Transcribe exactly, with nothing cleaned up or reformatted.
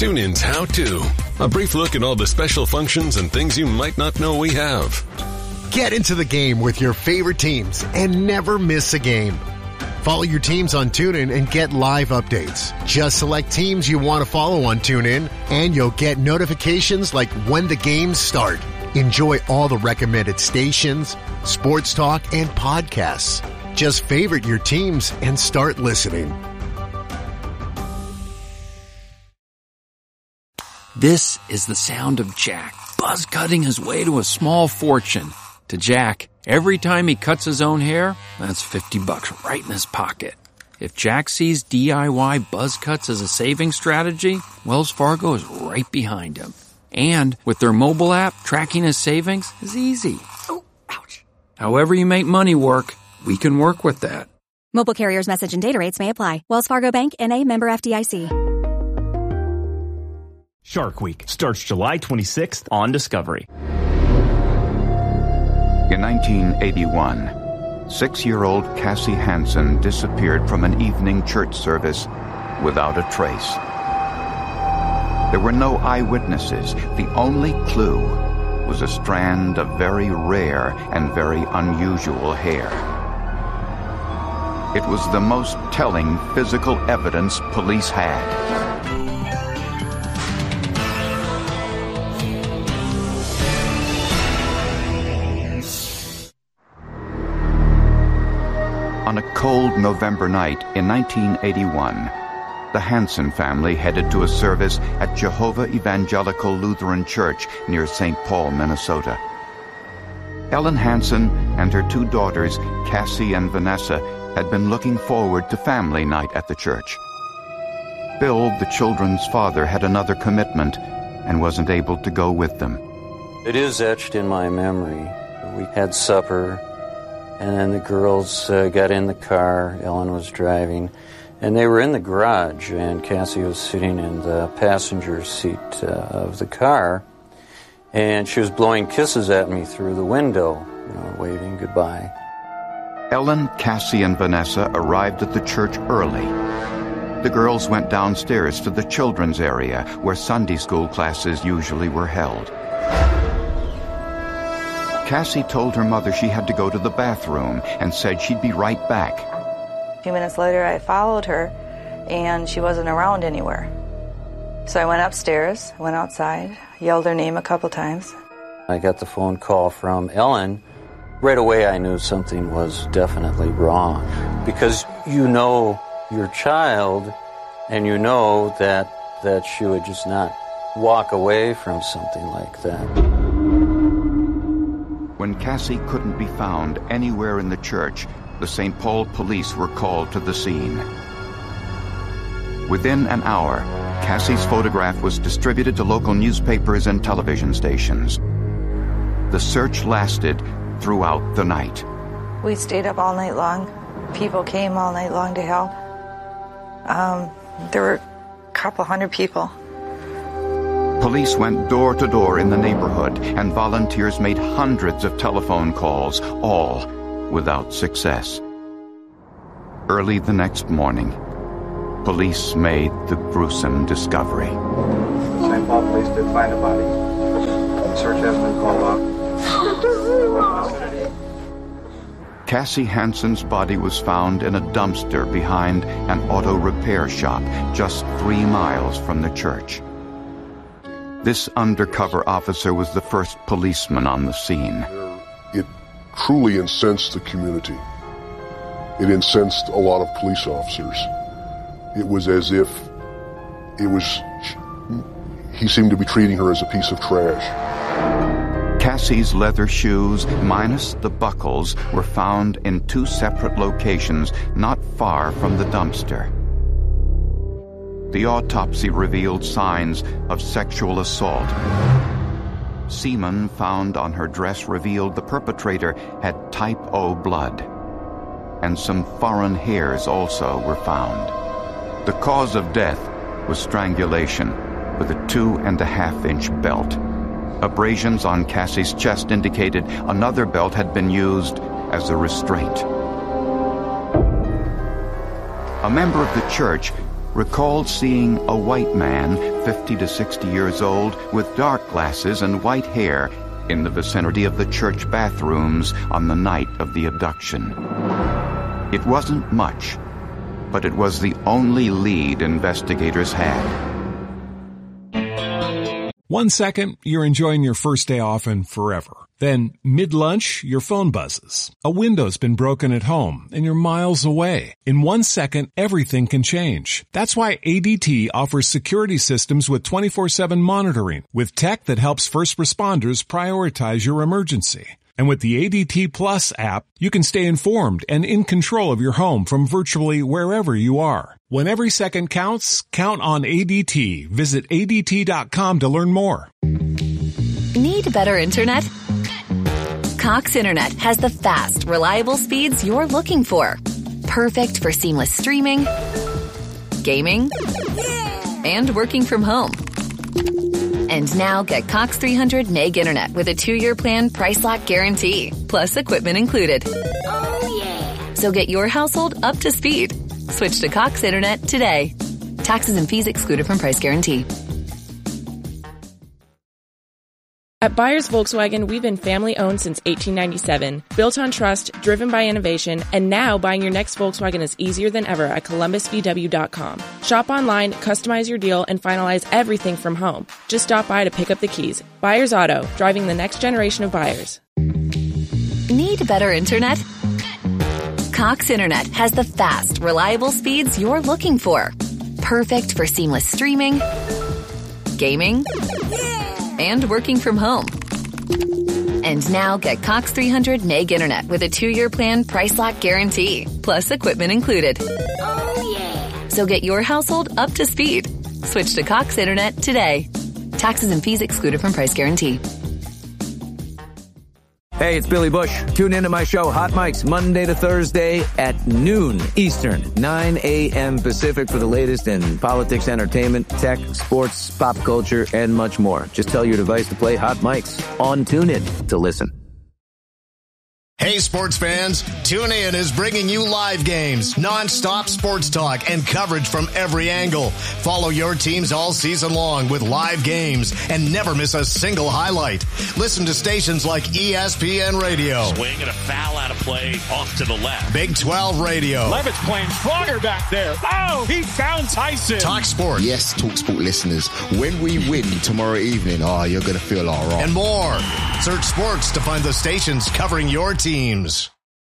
TuneIn's How To. A brief look at all the special functions and things you might not know we have. Get into the game with your favorite teams and never miss a game. Follow your teams on TuneIn and get live updates. Just select teams you want to follow on TuneIn, and you'll get notifications like when the games start. Enjoy all the recommended stations, sports talk, and podcasts. Just favorite your teams and start listening. This is the sound of Jack, buzz cutting his way to a small fortune. To Jack, every time he cuts his own hair, that's fifty bucks right in his pocket. If Jack sees D I Y buzz cuts as a saving strategy, Wells Fargo is right behind him. And with their mobile app, tracking his savings is easy. Oh, ouch. However you make money work, we can work with that. Mobile carriers' message and data rates may apply. Wells Fargo Bank, N A, member F D I C. Shark Week starts July twenty-sixth on Discovery. In nineteen eighty-one, six-year-old Cassie Hansen disappeared from an evening church service without a trace. There were no eyewitnesses. The only clue was a strand of very rare and very unusual hair. It was the most telling physical evidence police had. On a cold November night in nineteen eighty-one, the Hansen family headed to a service at Jehovah Evangelical Lutheran Church near Saint Paul, Minnesota. Ellen Hansen and her two daughters, Cassie and Vanessa, had been looking forward to family night at the church. Bill, the children's father, had another commitment and wasn't able to go with them. It is etched in my memory. We had supper, and then the girls uh, got in the car. Ellen was driving, and they were in the garage, and Cassie was sitting in the passenger seat uh, of the car, and she was blowing kisses at me through the window, you know, waving goodbye. Ellen, Cassie, and Vanessa arrived at the church early. The girls went downstairs to the children's area where Sunday school classes usually were held. Cassie told her mother she had to go to the bathroom and said she'd be right back. A few minutes later, I followed her, and she wasn't around anywhere. So I went upstairs, went outside, yelled her name a couple times. I got the phone call from Ellen. Right away, I knew something was definitely wrong, because you know your child, and you know that, that she would just not walk away from something like that. When Cassie couldn't be found anywhere in the church, the Saint Paul police were called to the scene. Within an hour, Cassie's photograph was distributed to local newspapers and television stations. The search lasted throughout the night. We stayed up all night long. People came all night long to help. Um, there were a couple hundred people. Police went door to door in the neighborhood, and volunteers made hundreds of telephone calls, all without success. Early the next morning, police made the gruesome discovery. Saint Paul police did find a body. The search has been called off. Cassie Hansen's body was found in a dumpster behind an auto repair shop just three miles from the church. This undercover officer was the first policeman on the scene. It truly incensed the community. It incensed a lot of police officers. It was as if it was, he seemed to be treating her as a piece of trash. Cassie's leather shoes, minus the buckles, were found in two separate locations not far from the dumpster. The autopsy revealed signs of sexual assault. Semen found on her dress revealed the perpetrator had type O blood, and some foreign hairs also were found. The cause of death was strangulation with a two and a half inch belt. Abrasions on Cassie's chest indicated another belt had been used as a restraint. A member of the church recalled seeing a white man, fifty to sixty years old, with dark glasses and white hair in the vicinity of the church bathrooms on the night of the abduction. It wasn't much, but it was the only lead investigators had. One second, you're enjoying your first day off and forever. Then, mid-lunch, your phone buzzes. A window's been broken at home, and you're miles away. In one second, everything can change. That's why A D T offers security systems with twenty-four seven monitoring, with tech that helps first responders prioritize your emergency. And with the A D T Plus app, you can stay informed and in control of your home from virtually wherever you are. When every second counts, count on A D T. Visit A D T dot com to learn more. Need better internet? Cox Internet has the fast, reliable speeds you're looking for. Perfect for seamless streaming, gaming, and working from home. And now get Cox three hundred meg internet with a two-year plan price lock guarantee, plus equipment included. Oh, yeah. So get your household up to speed. Switch to Cox Internet today. Taxes and fees excluded from price guarantee. At Byers Volkswagen, we've been family-owned since eighteen ninety-seven, built on trust, driven by innovation, and now buying your next Volkswagen is easier than ever at Columbus V W dot com. Shop online, customize your deal, and finalize everything from home. Just stop by to pick up the keys. Byers Auto, driving the next generation of buyers. Need better internet? Cox Internet has the fast, reliable speeds you're looking for. Perfect for seamless streaming, gaming, and working from home. And now get Cox three hundred meg internet with a two-year plan price lock guarantee, plus equipment included. Oh, yeah. So get your household up to speed. Switch to Cox Internet today. Taxes and fees excluded from price guarantee. Hey, it's Billy Bush. Tune into my show, Hot Mics, Monday to Thursday at noon Eastern, nine a.m. Pacific for the latest in politics, entertainment, tech, sports, pop culture, and much more. Just tell your device to play Hot Mics on TuneIn to listen. Hey, sports fans, TuneIn is bringing you live games, non-stop sports talk, and coverage from every angle. Follow your teams all season long with live games and never miss a single highlight. Listen to stations like E S P N Radio. Swing and a foul out of play off to the left. Big twelve Radio. Levitt's playing stronger back there. Oh, he found Tyson. Talk Sport. Yes, Talk Sport listeners, when we win tomorrow evening, oh, you're going to feel all right. And more. Search sports to find the stations covering your teams.